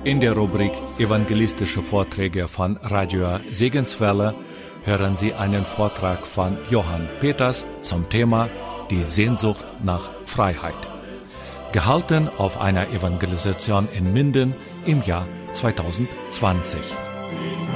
In der Rubrik Evangelistische Vorträge von Radio Segenswelle hören Sie einen Vortrag von Johann Peters zum Thema Die Sehnsucht nach Freiheit. Gehalten auf einer Evangelisation in Minden im Jahr 2020.